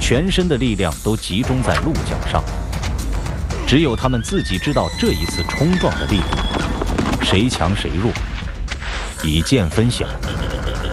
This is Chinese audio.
全身的力量都集中在鹿角上。只有他们自己知道这一次冲撞的力度，谁强谁弱，以见分晓。